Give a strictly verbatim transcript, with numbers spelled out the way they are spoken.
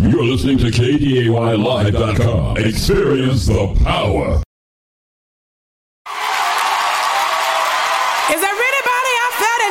You're listening to K D A Y Live dot com. Experience the power. Is there anybody